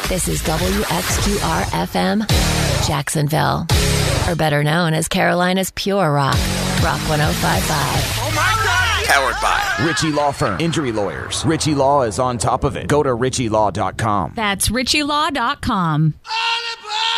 This is WXQR-FM, Jacksonville. Or better known as Carolina's Pure Rock. Rock 105.5. Oh my God! Powered by Ritchie Law Firm. Injury lawyers. Ritchie Law is on top of it. Go to RitchieLaw.com. That's RitchieLaw.com. All aboard!